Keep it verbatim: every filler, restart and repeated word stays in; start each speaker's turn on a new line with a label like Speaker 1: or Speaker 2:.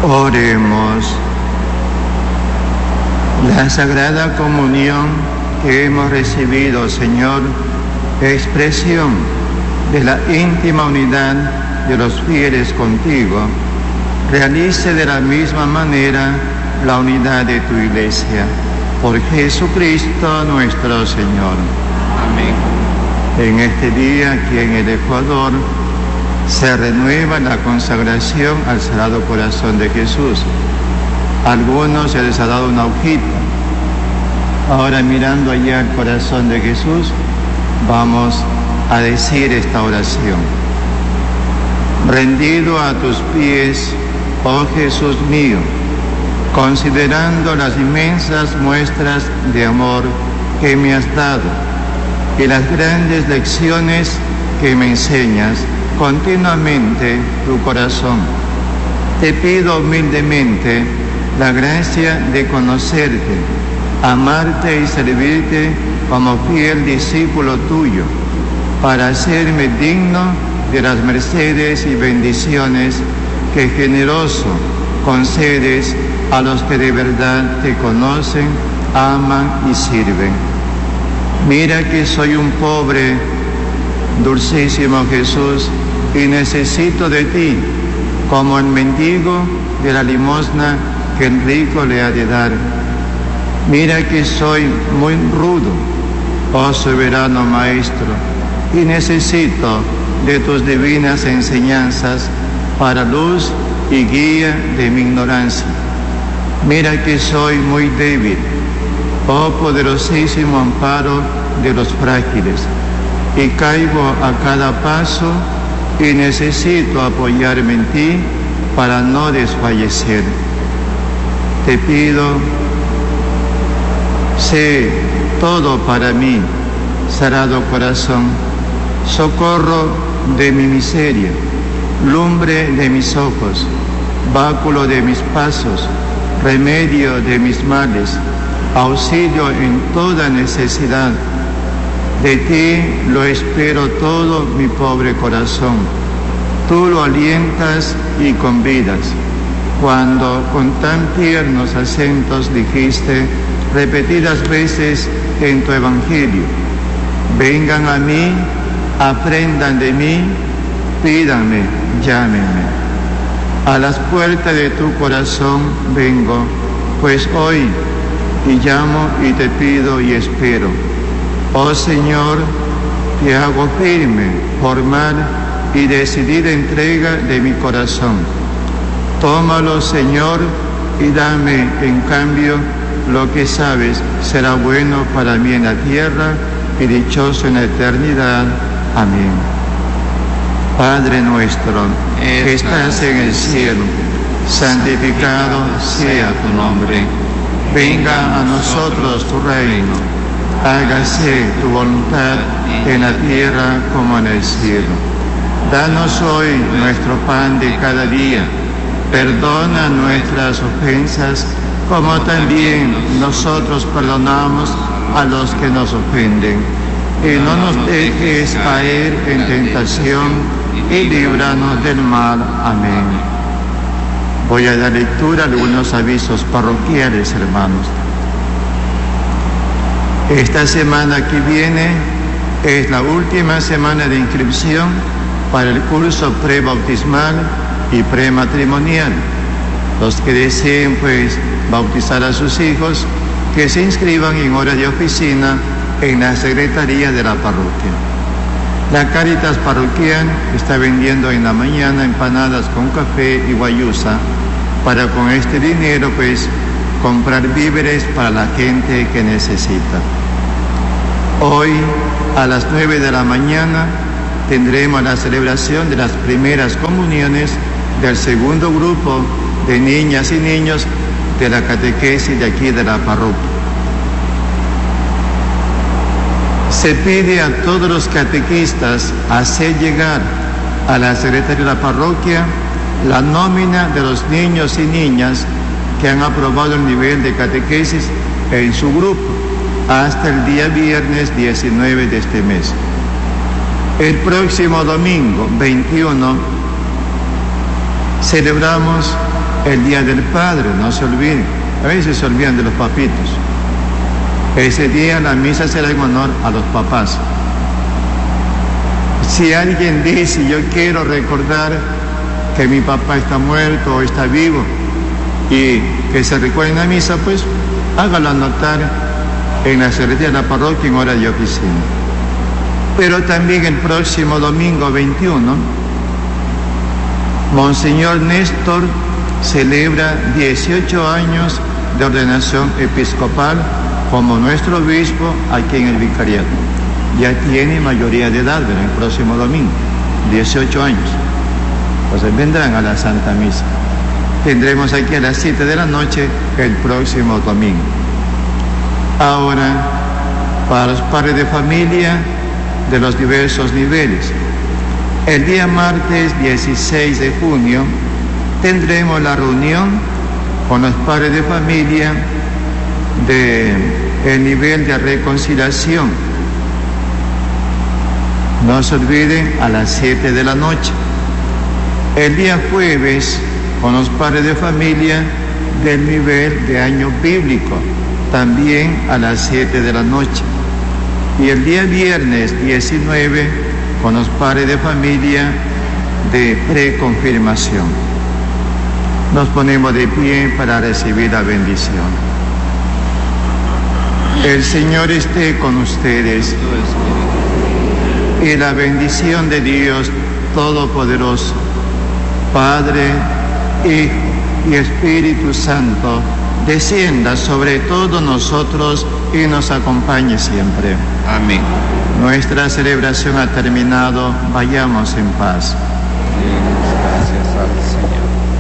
Speaker 1: Oremos. La Sagrada Comunión que hemos recibido, Señor, expresión de la íntima unidad de los fieles contigo, realice de la misma manera la unidad de tu Iglesia. Por Jesucristo nuestro Señor.
Speaker 2: Amén.
Speaker 1: En este día, aquí en el Ecuador, se renueva la consagración al Sagrado Corazón de Jesús. A algunos se les ha dado una hojita. Ahora, mirando allá el corazón de Jesús, vamos a decir esta oración. Rendido a tus pies, oh Jesús mío, considerando las inmensas muestras de amor que me has dado y las grandes lecciones que me enseñas continuamente tu corazón, te pido humildemente la gracia de conocerte, amarte y servirte como fiel discípulo tuyo, para hacerme digno de las mercedes y bendiciones que generoso concedes a los que de verdad te conocen, aman y sirven. Mira que soy un pobre, dulcísimo Jesús, y necesito de ti, como el mendigo de la limosna que el rico le ha de dar. Mira que soy muy rudo, oh soberano Maestro, y necesito de tus divinas enseñanzas para luz y guía de mi ignorancia. Mira que soy muy débil, oh poderosísimo amparo de los frágiles, y caigo a cada paso y necesito apoyarme en ti para no desfallecer. Te pido, sé todo para mí, Sagrado Corazón, socorro de mi miseria, lumbre de mis ojos, báculo de mis pasos, remedio de mis males, auxilio en toda necesidad. De ti lo espero todo, mi pobre corazón. Tú lo alientas y convidas. Cuando con tan tiernos acentos dijiste repetidas veces en tu Evangelio, vengan a mí, aprendan de mí, pídanme, llámenme. A las puertas de tu corazón vengo, pues hoy y llamo y te pido y espero. Oh Señor, te hago firme, formal y decidida entrega de mi corazón. Tómalo, Señor, y dame en cambio lo que sabes será bueno para mí en la tierra y dichoso en la eternidad. Amén. Padre nuestro, que estás en el cielo, santificado sea tu nombre. Venga a nosotros tu reino. Hágase tu voluntad en la tierra como en el cielo. Danos hoy nuestro pan de cada día. Perdona nuestras ofensas, como también nosotros perdonamos a los que nos ofenden. Y no nos dejes caer en tentación, y líbranos del mal. Amén. Voy a dar lectura a algunos avisos parroquiales, hermanos. Esta semana que viene es la última semana de inscripción para el curso prebautismal y prematrimonial. Los que deseen pues bautizar a sus hijos, que se inscriban en hora de oficina en la secretaría de la parroquia. La Cáritas parroquial está vendiendo en la mañana empanadas con café y guayusa para con este dinero pues comprar víveres para la gente que necesita. Hoy a las nueve de la mañana tendremos la celebración de las primeras comuniones del segundo grupo de niñas y niños de la catequesis de aquí de la parroquia. Se pide a todos los catequistas hacer llegar a la secretaria de la parroquia la nómina de los niños y niñas que han aprobado el nivel de catequesis en su grupo hasta el día viernes diecinueve de este mes. El próximo domingo veintiuno celebramos el Día del Padre, no se olviden. A veces se olvidan de los papitos. Ese día la misa será en honor a los papás. Si alguien dice, yo quiero recordar que mi papá está muerto o está vivo y que se recuerde en la misa, pues hágalo anotar en la secretaría de la parroquia en hora de oficina. Pero también el próximo domingo veintiuno, Monseñor Néstor celebra dieciocho años de ordenación episcopal como nuestro obispo aquí en el vicariato. Ya tiene mayoría de edad, ¿verdad? El próximo domingo, dieciocho años. Pues vendrán a la Santa Misa. Tendremos aquí a las siete de la noche el próximo domingo. Ahora, para los padres de familia de los diversos niveles, el día martes dieciséis de junio tendremos la reunión con los padres de familia del nivel de reconciliación. No se olviden, a las siete de la noche. El día jueves, con los padres de familia del nivel de año bíblico, también a las siete de la noche. Y el día viernes diecinueve, con los padres de familia de preconfirmación. Nos ponemos de pie para recibir la bendición. El Señor esté con ustedes. Y la bendición de Dios Todopoderoso, Padre, Hijo y Espíritu Santo, descienda sobre todos nosotros y nos acompañe siempre.
Speaker 2: Amén.
Speaker 1: Nuestra celebración ha terminado. Vayamos en paz.
Speaker 2: Gracias al Señor.